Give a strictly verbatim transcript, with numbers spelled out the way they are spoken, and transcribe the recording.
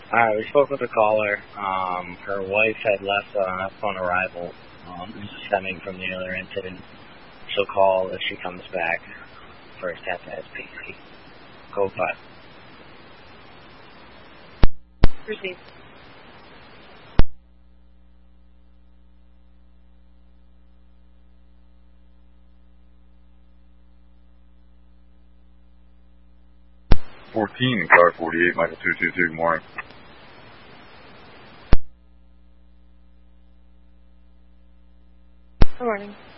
Alright, we spoke with the caller. Um, her wife had left uh, upon arrival. Um, stemming from the other incident. She'll call if she comes back. First have to S P C. Code five. Proceed. fourteen, car forty-eight, Michael two two two, good morning. Good morning.